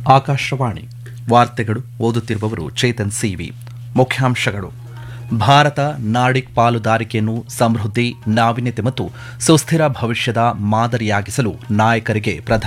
ಆಕಾಶವಾಣಿ ವಾರ್ತೆಗಳು ಓದುತ್ತಿರುವವರು ಚೇತನ್ ಸಿವಿ. ಮುಖ್ಯಾಂಶಗಳು: ಭಾರತ ನಾರ್ಡಿಕ್ ಪಾಲುದಾರಿಕೆಯನ್ನು ಸಮೃದ್ಧಿ, ನಾವೀನ್ಯತೆ ಮತ್ತು ಸುಸ್ಥಿರ ಭವಿಷ್ಯದ ಮಾದರಿಯಾಗಿಸಲು ನಾಯಕರಿಗೆ ಪ್ರಧಾನಿ